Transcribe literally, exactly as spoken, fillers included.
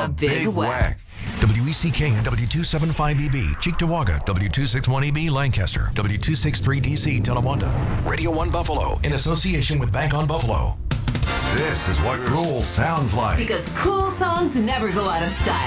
a big whack. W E C K and W two seventy-five E B, Cheektowaga, W two sixty-one E B, Lancaster, W two sixty-three D C, Tonawanda, Radio one Buffalo, in association with Bank on Buffalo. This is what cool sounds like. Because cool songs never go out of style.